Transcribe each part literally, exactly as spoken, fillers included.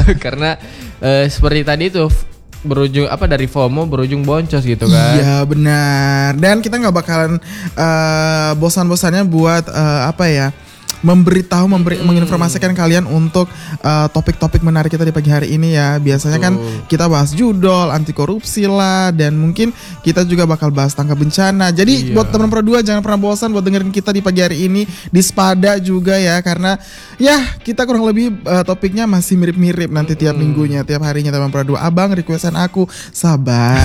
Karena uh, seperti tadi tuh berujung apa dari FOMO berujung boncos gitu kan. Iya benar. Dan kita nggak bakalan uh, bosan-bosannya buat uh, apa ya? memberitahu, memberi, hmm. menginformasikan kalian untuk uh, topik-topik menarik kita di pagi hari ini ya. Biasanya kan kita bahas judol, anti korupsi lah, dan mungkin kita juga bakal bahas tangkap bencana. Jadi iya. buat teman Pro dua jangan pernah bosan buat dengerin kita di pagi hari ini, di Spada juga ya, karena ya kita kurang lebih uh, topiknya masih mirip-mirip nanti tiap hmm. minggunya, tiap harinya teman Pro dua. Abang requestan aku, sabar.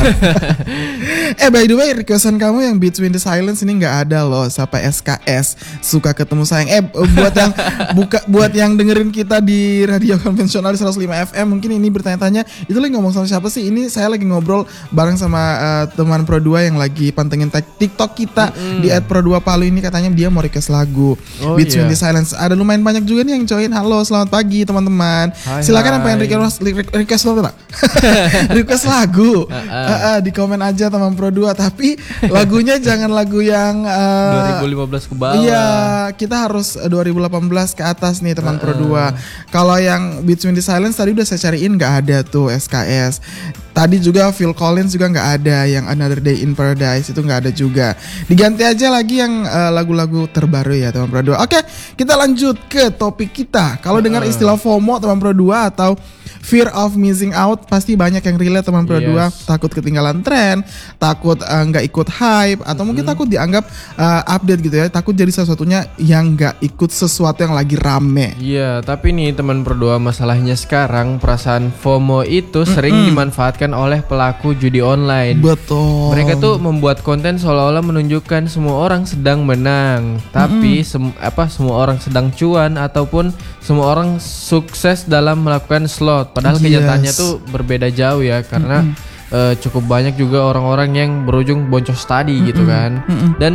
Eh by the way, requestan kamu yang Between the Silence ini nggak ada loh, sampai S K S suka ketemu sayang. Eh buat yang buka buat yang dengerin kita di radio konvensional di seratus lima F M mungkin ini bertanya-tanya itu lagi ngomong sama siapa sih? Ini saya lagi ngobrol bareng sama uh, teman Pro dua yang lagi pantengin TikTok kita mm-hmm. di et pro dua Palu ini, katanya dia mau request lagu oh, Between yeah. the Silence. Ada lumayan banyak juga nih yang join. Halo, selamat pagi teman-teman. Hai, silakan apa yang request request lo tak? request lagu. Uh-uh. Uh-uh, di komen aja teman Pro dua, tapi lagunya jangan lagu yang uh, dua ribu lima belas ke bawah. Iya, kita harus dua ribu delapan belas ke atas nih teman uh-uh. Pro dua. Kalau yang Between the Silence tadi udah saya cariin nggak ada tuh S K S. Tadi juga Phil Collins juga nggak ada, yang Another Day in Paradise itu nggak ada juga. Diganti aja lagi yang uh, lagu-lagu terbaru ya teman Pro dua. Oke, kita lanjut ke topik kita. Kalau uh-uh. dengar istilah FOMO teman Pro dua atau Fear of Missing Out, pasti banyak yang relate teman Pro dua. Yes. Takut ketinggalan tren, takut nggak uh, ikut hype, atau mm-hmm. mungkin takut dianggap uh, update gitu ya. Takut jadi salah satunya yang nggak ikut sesuatu yang lagi rame. Iya, tapi nih teman Pro dua, masalahnya sekarang perasaan FOMO itu mm-hmm. sering dimanfaatkan oleh pelaku judi online. Betul. Mereka tuh membuat konten seolah-olah menunjukkan semua orang sedang menang, tapi mm-hmm. sem- apa semua orang sedang cuan ataupun semua orang sukses dalam melakukan slot. Padahal yes. kenyataannya tuh berbeda jauh ya, karena mm-hmm. uh, cukup banyak juga orang-orang yang berujung boncos tadi mm-hmm. gitu kan. Mm-hmm. Dan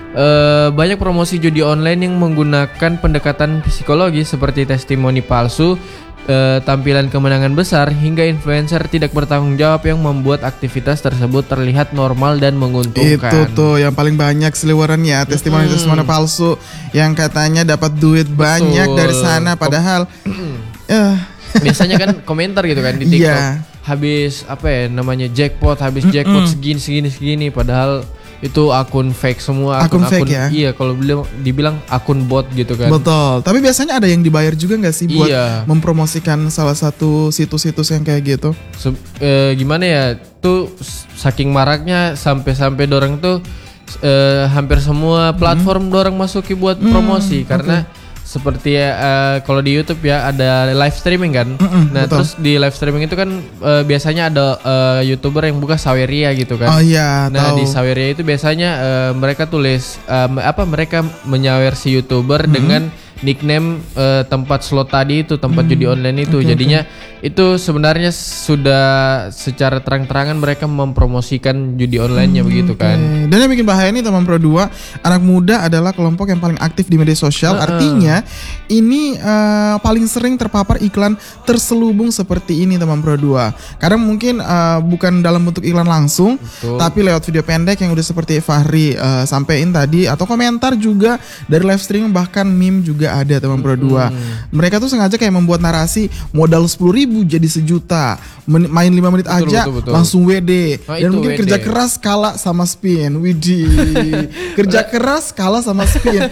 uh, banyak promosi judi online yang menggunakan pendekatan psikologi seperti testimoni palsu, uh, tampilan kemenangan besar, hingga influencer tidak bertanggung jawab yang membuat aktivitas tersebut terlihat normal dan menguntungkan. Itu tuh yang paling banyak seliwerannya, testimoni-testimoni palsu yang katanya dapat duit banyak Betul. dari sana, padahal uh, biasanya kan komentar gitu kan di TikTok. Yeah. Habis apa ya namanya jackpot, habis jackpot mm-hmm. segini segini segini, padahal itu akun fake semua, akun, akun fake akun, ya. Iya, kalau bilang dibilang akun bot gitu kan. Betul. Tapi biasanya ada yang dibayar juga nggak sih buat iya. mempromosikan salah satu situs-situs yang kayak gitu? Se- eh, gimana ya? Tuh saking maraknya sampai-sampai dorang tuh eh, hampir semua platform mm-hmm. dorang masuki buat mm, promosi karena okay. seperti uh, kalau di YouTube ya ada live streaming kan. Mm-mm, nah betul. Terus di live streaming itu kan uh, biasanya ada uh, YouTuber yang buka Saweria gitu kan. Oh iya. Nah tahu. di Saweria itu biasanya uh, mereka tulis um, apa mereka menyawer si YouTuber mm-hmm. dengan nickname uh, tempat slot tadi itu, tempat hmm. judi online itu. Okay, jadinya okay. itu sebenarnya sudah secara terang-terangan mereka mempromosikan judi online-nya hmm, begitu kan. Okay. Dan yang bikin bahaya nih teman Pro dua, anak muda adalah kelompok yang paling aktif di media sosial. Uh-uh. Artinya ini uh, paling sering terpapar iklan terselubung seperti ini teman Pro dua. Kadang mungkin uh, bukan dalam bentuk iklan langsung, betul. Tapi lewat video pendek yang udah seperti Fahri uh, sampein tadi, atau komentar juga dari live streaming, bahkan meme juga ada teman Pro dua. Hmm. Mereka tuh sengaja kayak membuat narasi modal sepuluh ribu jadi sejuta, Men- main lima menit betul, aja betul, betul. langsung W D. Oh, dan mungkin W D. Kerja keras kalah sama spin. Widih. Kerja keras kalah sama spin.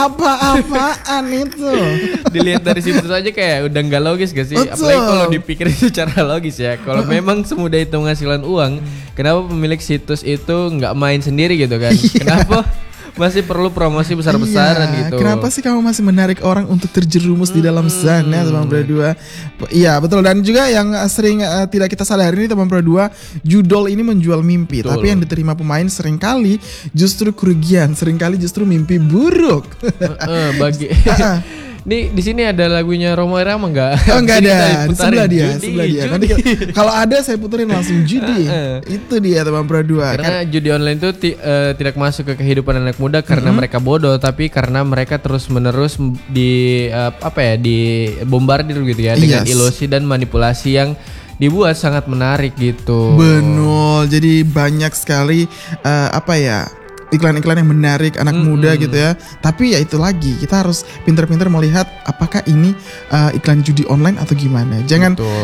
Apa-apaan itu? Dilihat dari situ saja kayak udah nggak logis gak sih? Betul. Apalagi kalau dipikir secara logis ya. Kalau uh-uh. memang semudah itu penghasilan uang, kenapa pemilik situs itu nggak main sendiri gitu kan? Kenapa masih perlu promosi besar-besaran iya, gitu? Kenapa sih kamu masih menarik orang untuk terjerumus hmm. di dalam sana teman Pro dua? Iya betul. Dan juga yang sering uh, tidak kita sadari ini teman Pro dua, judol ini menjual mimpi, betul. Tapi yang diterima pemain seringkali justru kerugian, seringkali justru mimpi buruk. uh, uh, bagi Nih di sini ada lagunya Roma Irama enggak? Oh enggak ada. Di sebelah dia, judi, sebelah dia. Nanti kalau ada saya puterin langsung judi. Itu dia teman Pro dua. Karena kan judi online itu ti, uh, tidak masuk ke kehidupan anak muda karena mm-hmm. mereka bodoh, tapi karena mereka terus-menerus di uh, apa ya, di bombardir gitu ya dengan yes. ilusi dan manipulasi yang dibuat sangat menarik gitu. Benar. Jadi banyak sekali uh, apa ya? iklan-iklan yang menarik anak mm-hmm. muda gitu ya. Tapi ya itu lagi, kita harus pintar-pintar melihat apakah ini uh, iklan judi online atau gimana. Jangan Betul.